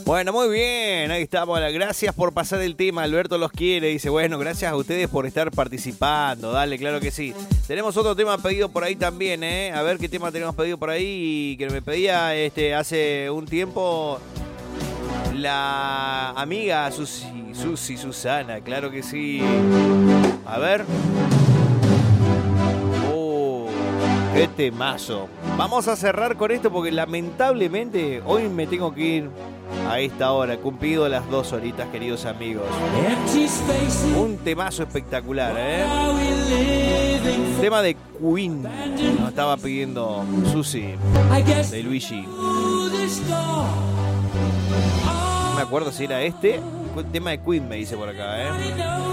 Bueno, muy bien, ahí estamos. Gracias por pasar el tema, Alberto los quiere. Dice, bueno, gracias a ustedes por estar participando. Dale, claro que sí. Tenemos otro tema pedido por ahí también, ¿eh? A ver qué tema tenemos pedido por ahí. Que me pedía hace un tiempo la amiga Susi Susana, claro que sí. A ver. Qué temazo. Vamos a cerrar con esto porque lamentablemente hoy me tengo que ir a esta hora. He cumplido las 2 horitas, queridos amigos. Un temazo espectacular, Tema de Queen. Nos estaba pidiendo Susi de Luigi. No me acuerdo si era tema de Queen, me dice por acá,